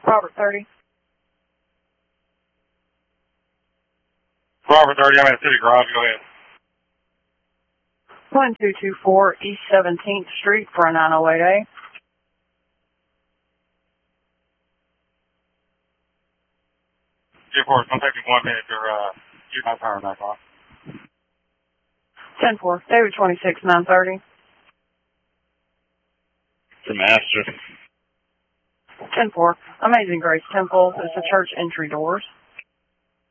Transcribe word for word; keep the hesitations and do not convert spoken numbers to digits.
Robert thirty. Robert thirty, I'm in the city garage. Go ahead. one two two four East seventeenth Street for a nine oh eight A. G four, it's going to take me one minute to uh, get my power back on. ten four, David twenty-six, nine thirty. The master. ten four, Amazing Grace Temple is the church entry doors.